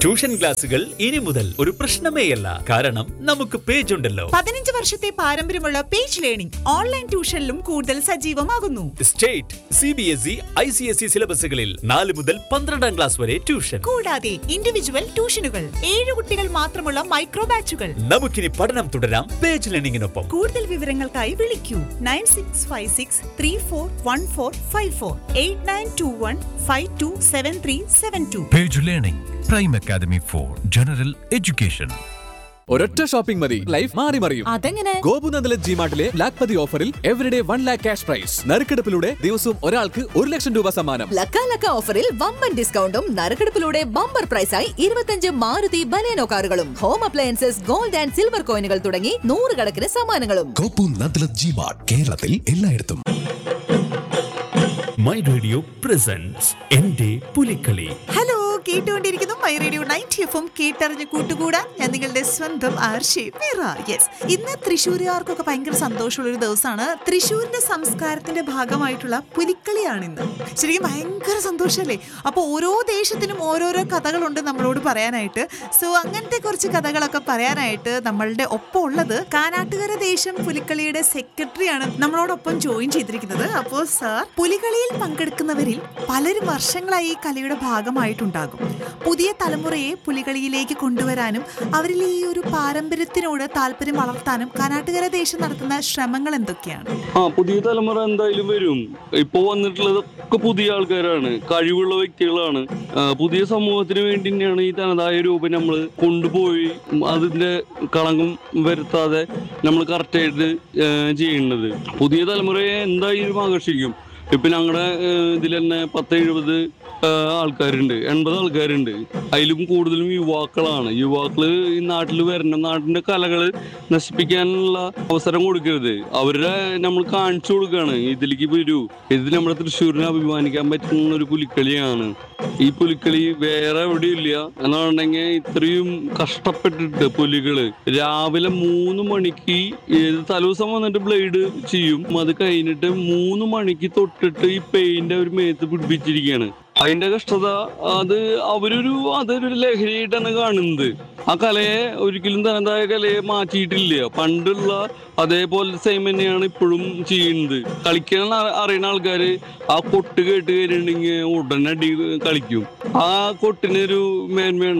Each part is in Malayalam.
ട്യൂഷൻ ക്ലാസുകൾ ഇനി മുതൽ ഒരു പ്രശ്നമേയല്ല. കാരണം നമുക്ക് പേജ് ഉണ്ടല്ലോ. 15 വർഷത്തെ പാരമ്പര്യമുള്ള പേജ് ലേണിംഗ് ഓൺലൈൻ ട്യൂഷനിലും കൂടുതൽ സജീവമാകുന്നു. സ്റ്റേറ്റ്, CBSE, ICSE സിലബസുകളിൽ 4 മുതൽ 12ാം ക്ലാസ് വരെ ട്യൂഷൻ. കൂടാതെ ഇൻഡിവിജ്വൽ ട്യൂഷനുകൾ, 7 കുട്ടികൾ മാത്രമുള്ള മൈക്രോ ബാച്ചുകൾ. നമുക്കിനി പഠനം തുടരാം പേജ് ലേണിംഗിനൊപ്പം. കൂടുതൽ വിവരങ്ങൾക്കായി വിളിക്കൂ 9656341454 8921527372. Page Learning, Prime Academy for General Education. ഒരൊറ്റ ഷോപ്പിംഗ് മതി, ലൈഫ് മാറി മറിയും. അതെങ്ങനെ? ഗോപുനന്ദല ജിമാർട്ടിലെ ലാഖ്പതി ഓഫറിൽ എവരിഡേ 1 lakh ക്യാഷ് പ്രൈസ്. നറുക്കെടുപ്പിലൂടെ ദിവസവും ഒരാൾക്ക് 1 ലക്ഷം രൂപ സമ്മാനം. ലക്ക ഓഫറിൽ വമ്പൻ ഡിസ്കൗണ്ടും നറുക്കെടുപ്പിലൂടെ ബമ്പർ പ്രൈസായി 25 മാരുതി ബലേനോ കാറുകളും home appliances, gold and silver കോയിനുകൾ തുടങ്ങി 100 കണക്കിന് സമ്മാനങ്ങളും. ഗോപുനന്ദല ജിമാർട്ട്, കേരളത്തിൽ എല്ലായിടത്തും. മൈ റേഡിയോ പ്രസൻസ് എന്റെ പുലിക്കളി. ഹലോ, കേട്ടുകൊണ്ടിരിക്കുന്നു മൈ റേഡിയോ 90 FM. കേട്ടറിഞ്ഞ് കൂട്ടുകൂടാൻ ഞാൻ നിങ്ങളുടെ സ്വന്തം ആർഷി മീറ. യെസ്, ഇന്ന് തൃശ്ശൂരുകാർക്കൊക്കെ ഭയങ്കര സന്തോഷമുള്ളൊരു ദിവസമാണ്. തൃശ്ശൂരിന്റെ സംസ്കാരത്തിന്റെ ഭാഗമായിട്ടുള്ള പുലിക്കളിയാണ് ഇന്ന്. ശരിക്കും ഭയങ്കര സന്തോഷമല്ലേ? അപ്പോൾ ഓരോ ദേശത്തിനും ഓരോരോ കഥകളുണ്ട് നമ്മളോട് പറയാനായിട്ട്. സോ അങ്ങനത്തെ കുറച്ച് കഥകളൊക്കെ പറയാനായിട്ട് നമ്മളുടെ ഒപ്പം ഉള്ളത് കാനാട്ടുകര ദേശം പുലിക്കളിയുടെ സെക്രട്ടറിയാണ് നമ്മളോടൊപ്പം ജോയിൻ ചെയ്തിരിക്കുന്നത്. അപ്പോൾ സാർ, പുലികളിയിൽ പങ്കെടുക്കുന്നവരിൽ പലരും വർഷങ്ങളായി ഈ കളിയുടെ ഭാഗമായിട്ടുണ്ടാകും. പുതിയ തലമുറയെ പുലികളിയിലേക്ക് കൊണ്ടുവരാനും അവരിൽ ഈ ഒരു പാരമ്പര്യത്തിനോട് താല്പര്യം വളർത്താനും കാനാട്ടുകര ദേശം നടത്തുന്ന ശ്രമങ്ങൾ എന്തൊക്കെയാണ്? പുതിയ തലമുറ എന്തായാലും വരും. ഇപ്പൊ വന്നിട്ടുള്ളതൊക്കെ പുതിയ ആൾക്കാരാണ്, കഴിവുള്ള വ്യക്തികളാണ്. പുതിയ സമൂഹത്തിന് വേണ്ടി തന്നെയാണ് ഈ തനതായ രൂപം നമ്മൾ കൊണ്ടുപോയി അതിന്റെ കളങ്കം വരുത്താതെ നമ്മൾ കറക്റ്റായിട്ട് ചെയ്യുന്നത്. പുതിയ തലമുറയെ എന്തായാലും ആകർഷിക്കും. ഇപ്പൊ ഞങ്ങളുടെ ഇതിൽ തന്നെ 10-70 ആൾക്കാരുണ്ട്, 80 ആൾക്കാരുണ്ട്. അതിലും കൂടുതലും യുവാക്കളാണ്. യുവാക്കള് ഈ നാട്ടിൽ വരണം, നാട്ടിന്റെ കലകള് നശിപ്പിക്കാനുള്ള അവസരം കൊടുക്കരുത്. അവരുടെ നമ്മൾ കാണിച്ചു കൊടുക്കുകയാണ്, ഇതിലേക്ക് വരൂ, ഇത് നമ്മുടെ തൃശ്ശൂരിനെ അഭിമാനിക്കാൻ പറ്റുന്ന ഒരു പുലിക്കളിയാണ്. ഈ പുലിക്കളി വേറെ എവിടെയും ഇല്ല. എന്നാണെങ്കിൽ ഇത്രയും കഷ്ടപ്പെട്ടിട്ട് പുലികള് രാവിലെ 3 മണിക്ക് തലേദിവസം വന്നിട്ട് ബ്ലേഡ് ചെയ്യും. അത് കഴിഞ്ഞിട്ട് 3 മണിക്ക് തൊട്ടിട്ട് ഈ പെയിന്റ് അവർ മേത്ത് പിടിപ്പിച്ചിരിക്കുകയാണ്. അതിന്റെ കഷ്ടത അതൊരു ലഹരിയായിട്ടാണ് കാണുന്നത്. ആ കലയെ ഒരിക്കലും തനതായ കലയെ മാറ്റിയിട്ടില്ല. പണ്ടുള്ള അതേപോലെ സെയിം തന്നെയാണ് ഇപ്പോഴും ചെയ്യുന്നത്. കളിക്കാൻ അറിയുന്ന ആൾക്കാര് ആ കൊട്ട് കേട്ട് കഴിഞ്ഞിട്ടുണ്ടെങ്കിൽ ഉടനടി കളിക്കും. ആ കൊട്ടിനൊരു മേന്മയാണ്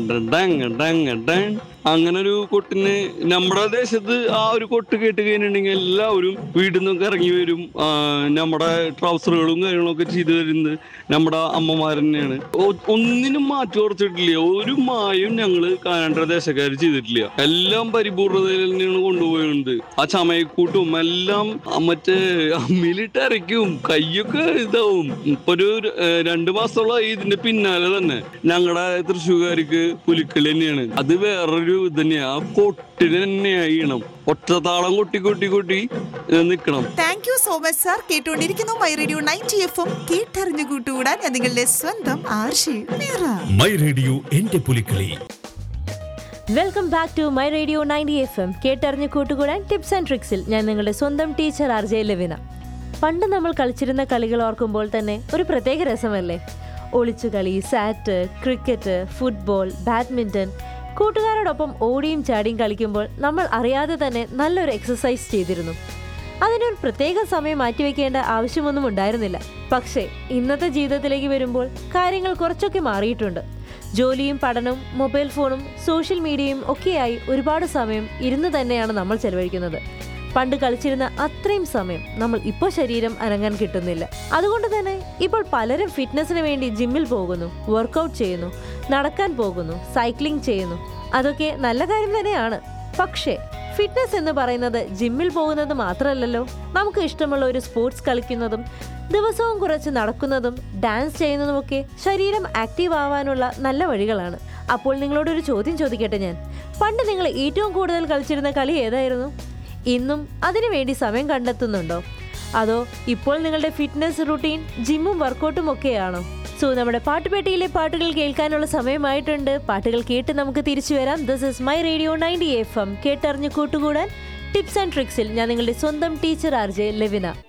അങ്ങനെ ഒരു കൊട്ടിന് നമ്മുടെ ദേശത്ത് ആ ഒരു കൊട്ട് കേട്ട് കഴിഞ്ഞിട്ടുണ്ടെങ്കിൽ എല്ലാവരും വീട്ടിൽ നിന്നൊക്കെ ഇറങ്ങി വരും. നമ്മുടെ ട്രൗസറുകളും കാര്യങ്ങളൊക്കെ ചെയ്തു തരുന്നത് നമ്മുടെ അമ്മമാർ തന്നെയാണ്. ഒന്നിനും മാറ്റി ഉറച്ചിട്ടില്ല. ഒരു മായും ഞങ്ങള് കാനാട്ടര ദേശക്കാർ ചെയ്തിട്ടില്ല. എല്ലാം പരിപൂർണതയിൽ തന്നെയാണ് കൊണ്ടുപോയത്. ആ ചമയക്കൂട്ടും എല്ലാം മറ്റേ അമ്മിലിട്ട് അരയ്ക്കും, കയ്യൊക്കെ ഇതാവും. ഇപ്പൊ ഒരു 2 മാസത്തോളമായി ഇതിന്റെ പിന്നാലെ തന്നെ. ഞങ്ങളുടെ തൃശ്ശൂർക്കാർക്ക് പുലിക്കളി തന്നെയാണ്. അത് വേറൊരു ഇത് തന്നെയാ. ആ കൊട്ടിന് തന്നെയായിണം, ഒറ്റത്താളം കൊട്ടി നിൽക്കണം. Thank you so much sir. കേട്ടുകൊണ്ടിരിക്കുന്നു മൈ റേഡിയോ 90 FM. കേട്ടറിഞ്ഞു കൂട്ടുകൂടാൻ ഞാൻ നിങ്ങളുടെ സ്വന്തം ആർഷി മീറ. മൈ റേഡിയോ എന്റെ Pulikali. Welcome back to my radio 90 FM. കേട്ടറിഞ്ഞു കൂട്ടുകൂടാൻ ടിപ്സ് ആൻഡ് ട്രിക്സിൽ ഞാൻ നിങ്ങളുടെ സ്വന്തം ടീച്ചർ RJ ലെവിന. പണ്ട് നമ്മൾ കളിച്ചിരുന്ന കളികൾ ഓർക്കുമ്പോൾ തന്നെ ഒരു പ്രത്യേക രസമല്ലേ? ഒളിച്ചുകളി, സാറ്റ്, ക്രിക്കറ്റ്, ഫുട്ബോൾ, ബാഡ്മിൻ്റൺ. കൂട്ടുകാരോടൊപ്പം ഓടിയും ചാടിയും കളിക്കുമ്പോൾ നമ്മൾ അറിയാതെ തന്നെ നല്ലൊരു എക്സസൈസ് ചെയ്തിരുന്നു. അതിനൊരു പ്രത്യേക സമയം മാറ്റിവെക്കേണ്ട ആവശ്യമൊന്നും ഉണ്ടായിരുന്നില്ല. പക്ഷേ ഇന്നത്തെ ജീവിതത്തിലേക്ക് വരുമ്പോൾ കാര്യങ്ങൾ കുറച്ചൊക്കെ മാറിയിട്ടുണ്ട്. ജോലിയും പഠനവും മൊബൈൽ ഫോണും സോഷ്യൽ മീഡിയയും ഒക്കെയായി ഒരുപാട് സമയം ഇരുന്ന് തന്നെയാണ് നമ്മൾ ചെലവഴിക്കുന്നത്. പണ്ട് കളിച്ചിരുന്ന അത്രയും സമയം നമ്മൾ ഇപ്പോൾ ശരീരം അനങ്ങാൻ കിട്ടുന്നില്ല. അതുകൊണ്ട് തന്നെ ഇപ്പോൾ പലരും ഫിറ്റ്നസിന് വേണ്ടി ജിമ്മിൽ പോകുന്നു, വർക്കൗട്ട് ചെയ്യുന്നു, നടക്കാൻ പോകുന്നു, സൈക്ലിംഗ് ചെയ്യുന്നു. അതൊക്കെ നല്ല കാര്യം തന്നെയാണ്. പക്ഷേ ഫിറ്റ്നസ് എന്ന് പറയുന്നത് ജിമ്മിൽ പോകുന്നത് മാത്രമല്ലല്ലോ. നമുക്ക് ഇഷ്ടമുള്ള ഒരു സ്പോർട്സ് കളിക്കുന്നതും ദിവസവും കുറച്ച് നടക്കുന്നതും ഡാൻസ് ചെയ്യുന്നതുമൊക്കെ ശരീരം ആക്റ്റീവ് ആവാനുള്ള നല്ല വഴികളാണ്. അപ്പോൾ നിങ്ങളോടൊരു ചോദ്യം ചോദിക്കട്ടെ ഞാൻ. പണ്ട് നിങ്ങൾ ഏറ്റവും കൂടുതൽ കളിച്ചിരുന്ന കളി ഏതായിരുന്നു? ഇന്നും അതിനു വേണ്ടി സമയം കണ്ടെത്തുന്നുണ്ടോ? അതോ ഇപ്പോൾ നിങ്ങളുടെ ഫിറ്റ്നസ് റുട്ടീൻ ജിമ്മും വർക്കൗട്ടും ഒക്കെയാണോ? സോ നമ്മുടെ പാട്ടുപെട്ടിയിലെ പാട്ടുകൾ കേൾക്കാനുള്ള സമയമായിട്ടുണ്ട്. പാട്ടുകൾ കേട്ട് നമുക്ക് തിരിച്ചു വരാം. This is my radio 90 FM. കേട്ടറിഞ്ഞു കൂട്ടുകൂടാൻ ടിപ്സ് ആൻഡ് ട്രിക്സിൽ ഞാൻ നിങ്ങളുടെ സ്വന്തം ടീച്ചർ RJ ലെവിന.